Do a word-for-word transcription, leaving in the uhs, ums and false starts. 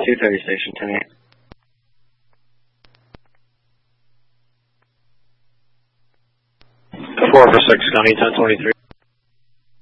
two thirty station, ten eight. four for six, County ten twenty-three.